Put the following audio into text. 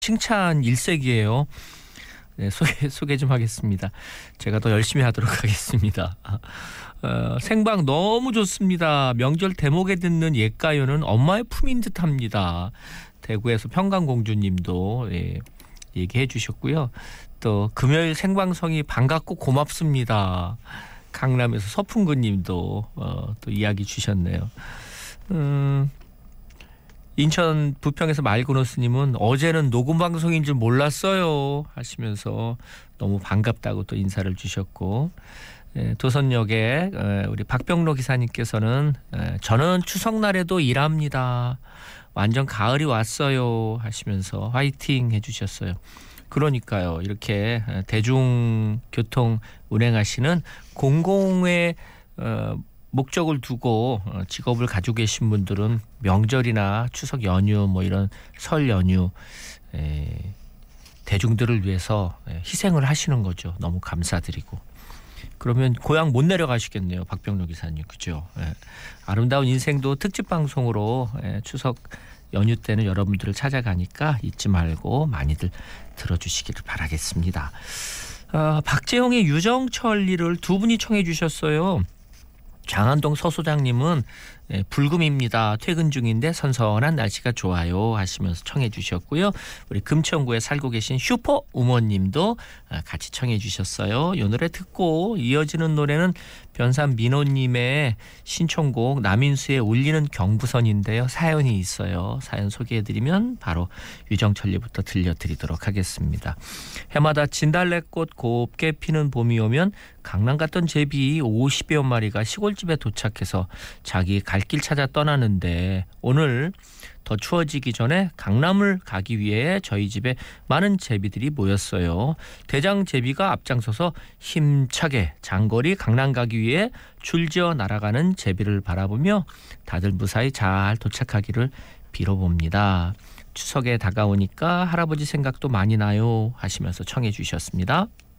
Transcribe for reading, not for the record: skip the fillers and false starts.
칭찬 일색이에요. 네, 소개 좀 하겠습니다. 제가 더 열심히 하도록 하겠습니다. 생방 너무 좋습니다. 명절 대목에 듣는 옛가요는 엄마의 품인 듯합니다. 대구에서 평강공주님도 얘기해 주셨고요. 또 금요일 생방송이 반갑고 고맙습니다. 강남에서 서풍구님도 또 이야기 주셨네요. 인천 부평에서 말고노스님은 어제는 녹음 방송인 줄 몰랐어요 하시면서 너무 반갑다고 또 인사를 주셨고, 도선역에 우리 박병로 기사님께서는 저는 추석날에도 일합니다. 완전 가을이 왔어요 하시면서 화이팅 해주셨어요. 그러니까요, 이렇게 대중교통 운행하시는 공공의 목적을 두고 직업을 가지고 계신 분들은 명절이나 추석 연휴 뭐 이런 설 연휴 대중들을 위해서 희생을 하시는 거죠. 너무 감사드리고. 그러면 고향 못 내려가시겠네요, 박병로 기사님. 그죠? 아름다운 인생도 특집 방송으로 추석 연휴 때는 여러분들을 찾아가니까 잊지 말고 많이들 들어주시기를 바라겠습니다. 박재홍의 유정철리를 두 분이 청해 주셨어요. 장안동 서소장님은 불금입니다. 퇴근 중인데 선선한 날씨가 좋아요 하시면서 청해 주셨고요. 우리 금천구에 살고 계신 슈퍼우먼님도 같이 청해 주셨어요. 이 노래 듣고 이어지는 노래는 변산 민호님의 신청곡 남인수의 울리는 경부선인데요. 사연이 있어요. 사연 소개해드리면 바로 유정철리부터 들려드리도록 하겠습니다. 해마다 진달래꽃 곱게 피는 봄이 오면 강남 갔던 제비 50여 마리가 시골집에 도착해서 자기 갈 길 찾아 떠나는데, 오늘 더 추워지기 전에 강남을 가기 위해 저희 집에 많은 제비들이 모였어요. 대장 제비가 앞장서서 힘차게 장거리 강남 가기 위해 줄지어 날아가는 제비를 바라보며 다들 무사히 잘 도착하기를 빌어봅니다. 추석에 다가오니까 할아버지 생각도 많이 나요 하시면서 청해 주셨습니다.